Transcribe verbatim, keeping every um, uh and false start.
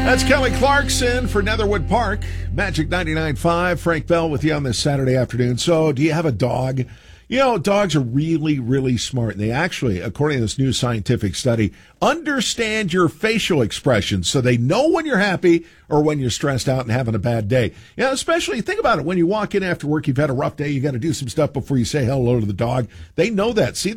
That's Kelly Clarkson for Netherwood Park. Magic ninety-nine point five. Frank Bell with you on this Saturday afternoon. So, do you have a dog? You know, dogs are really, really smart. And they actually, according to this new scientific study, understand your facial expressions. So they know when you're happy or when you're stressed out and having a bad day. You know, especially, think about it. When you walk in after work, you've had a rough day, you got to do some stuff before you say hello to the dog. They know that. See,